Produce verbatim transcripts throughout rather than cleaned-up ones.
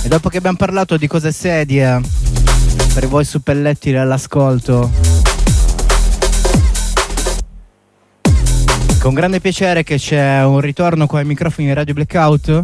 E dopo che abbiamo parlato di cose sedie per voi suppelletti all'ascolto, con grande piacere che c'è un ritorno qua ai microfoni di Radio Blackout.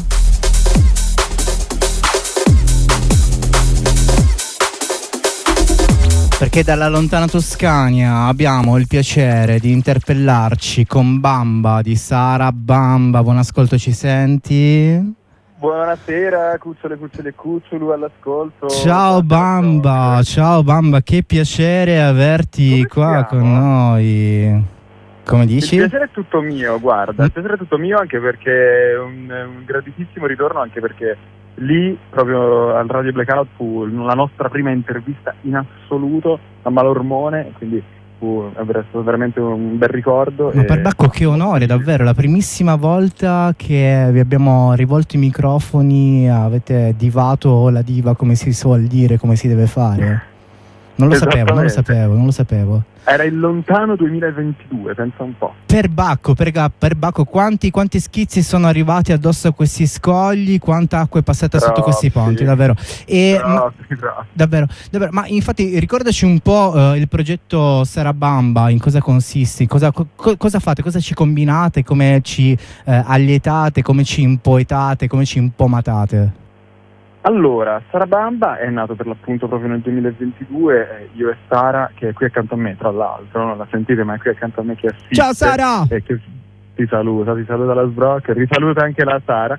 Perché dalla lontana Toscania abbiamo il piacere di interpellarci con Bamba di Sara Bamba. Buon ascolto, ci senti? Buonasera, cucciole, cucciole e cucciolu all'ascolto. Ciao Bamba, ciao Bamba, che piacere averti Dove qua siamo? con noi. Come dici? Il piacere è tutto mio, guarda, il piacere è tutto mio anche perché è un, un graditissimo ritorno, anche perché lì, proprio al Radio Blackout, fu la nostra prima intervista in assoluto a Malormone, quindi fu è stato veramente un bel ricordo. Ma e... per Bacco che onore, davvero, la primissima volta che vi abbiamo rivolto i microfoni, avete divato la diva, come si suol dire, come si deve fare. Non lo sapevo, non lo sapevo, non lo sapevo. Era il lontano duemilaventidue, pensa un po'. Per Bacco, per, per Bacco, quanti, quanti schizzi sono arrivati addosso a questi scogli, quanta acqua è passata Troppi, sotto questi ponti, davvero. E, troppi, ma, troppi. davvero, davvero. Ma infatti ricordaci un po' uh, il progetto Sara Bamba, in cosa consiste, cosa, co- cosa fate, cosa ci combinate, come ci uh, allietate, come ci impoetate, come ci impomatate. Allora, Sara Bamba è nato per l'appunto proprio nel duemilaventidue, eh, io e Sara, che è qui accanto a me tra l'altro, non la sentite ma è qui accanto a me che assiste. Ciao Sara! E che ti saluta, ti saluta la Sbrock, risaluta anche la Sara.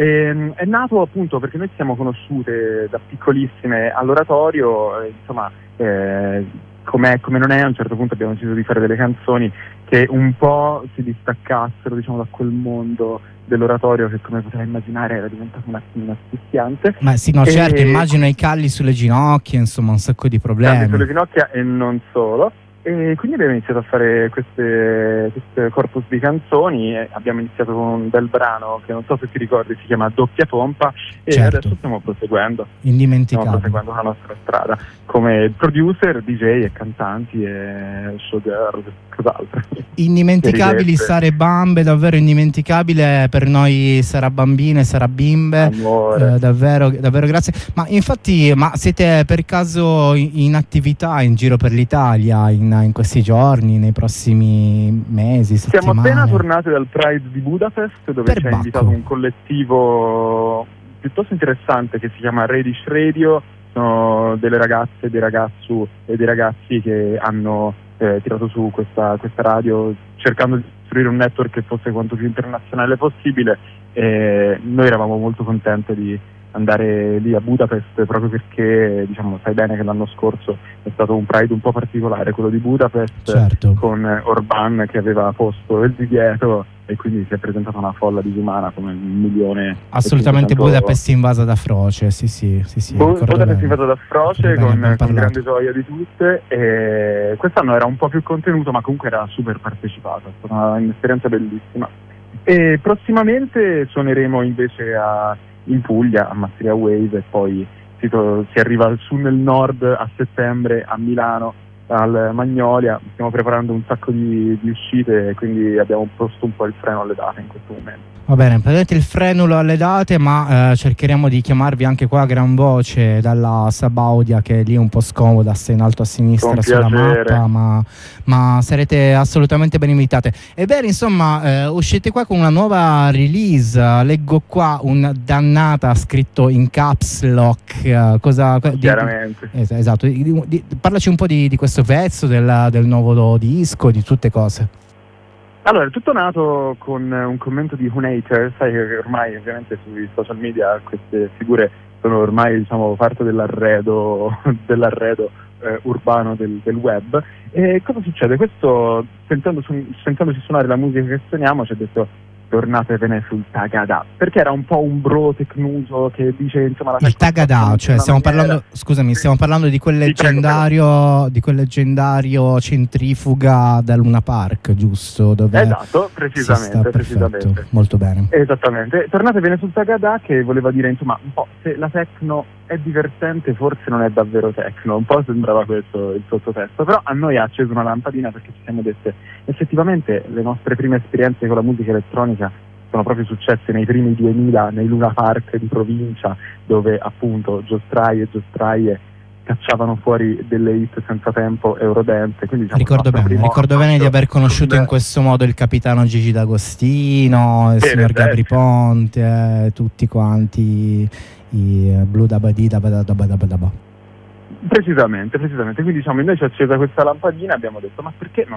E, è nato appunto perché noi ci siamo conosciute da piccolissime all'oratorio, eh, insomma, eh, com'è, come non è, a un certo punto abbiamo deciso di fare delle canzoni che un po' si distaccassero, diciamo, da quel mondo dell'oratorio che, come potrai immaginare, era diventato un attimino asfissiante. Ma sì, no, e... certo, immagino i calli sulle ginocchia, insomma, un sacco di problemi. Calli sulle ginocchia e non solo. E quindi abbiamo iniziato a fare queste, queste corpus di canzoni e abbiamo iniziato con un bel brano che non so se ti ricordi, si chiama Doppia Pompa, e certo. Adesso stiamo proseguendo. Indimenticabile. Stiamo proseguendo la nostra strada come producer, D J e cantanti e showgirl, cos'altro. Indimenticabili Sare Bambe, davvero indimenticabile per noi Sara Bambine, Sara Bimbe. Eh, davvero, davvero grazie. Ma infatti, ma siete per caso in attività in giro per l'Italia in in questi giorni, nei prossimi mesi, settimane? Siamo appena tornati dal Pride di Budapest, dove per ci ha Bacco. invitato un collettivo piuttosto interessante che si chiama Radish Radio. Sono delle ragazze, dei ragazzi e dei ragazzi che hanno eh, tirato su questa, questa radio cercando di costruire un network che fosse quanto più internazionale possibile, e noi eravamo molto contenti di andare lì a Budapest proprio perché, diciamo, sai bene che l'anno scorso è stato un Pride un po' particolare, quello di Budapest, certo. con Orban che aveva posto il divieto e quindi si è presentata una folla disumana come un milione. Assolutamente Budapest invasa da Froce, sì sì, sì, sì Bu- Budapest invasa da Froce con, con grande gioia di tutte, e quest'anno era un po' più contenuto ma comunque era super partecipato, è stata un'esperienza bellissima. E prossimamente suoneremo invece a in Puglia, a Mastria Wave, e poi si, to- si arriva su nel nord a settembre a Milano al Magnolia. Stiamo preparando un sacco di, di uscite, quindi abbiamo posto un po' il freno alle date in questo momento. Va bene, prendete il freno alle date, ma eh, cercheremo di chiamarvi anche qua a gran voce dalla Sabaudia, che è lì un po' scomoda, sta in alto a sinistra sulla mappa, ma, ma sarete assolutamente ben invitate. Ebbene, insomma, eh, uscite qua con una nuova release, leggo qua un dannata scritto in caps lock, eh, cosa... Chiaramente. Di, esatto, di, di, parlaci un po' di, di questo pezzo, del, del nuovo disco, di tutte cose. Allora, è tutto nato con un commento di Hunater, sai che ormai ovviamente sui social media queste figure sono ormai, diciamo, parte dell'arredo, dell'arredo eh, urbano del, del web. E cosa succede? Questo, sentendo su, sentendoci suonare la musica che suoniamo, ci ha detto: tornatevene sul Tagada, perché era un po' un bro tecnuso che dice, insomma, la il Tagada, cioè stiamo maniera... parlando, scusami, stiamo parlando di quel leggendario, prego, prego. di quel leggendario centrifuga da Luna Park, giusto? Dove esatto, precisamente, precisamente. Molto bene. Esattamente. Tornatevene sul Tagada, che voleva dire, insomma, un po' se la techno è divertente, forse non è davvero techno, un po' sembrava questo il sottotesto, però a noi ha acceso una lampadina, perché ci siamo dette effettivamente le nostre prime esperienze con la musica elettronica sono proprio successe nei primi duemila nei Luna Park di provincia, dove appunto Giostraie e Giostraie cacciavano fuori delle hit senza tempo Eurodance. Quindi, diciamo, ricordo bene, ricordo bene di aver conosciuto in questo modo il capitano Gigi D'Agostino, il signor Gabri Ponte, eh, tutti quanti i Blue Dabadi Dabadabadabadaba. Precisamente, precisamente. Quindi diciamo, noi ci è accesa questa lampadina e abbiamo detto: ma perché non